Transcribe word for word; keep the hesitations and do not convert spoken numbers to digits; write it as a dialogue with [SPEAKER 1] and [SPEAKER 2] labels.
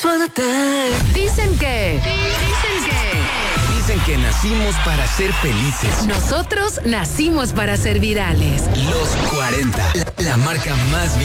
[SPEAKER 1] Dicen que... Dicen que...
[SPEAKER 2] Dicen que nacimos para ser felices.
[SPEAKER 1] Nosotros nacimos para ser virales.
[SPEAKER 2] Los cuarenta, la, la marca más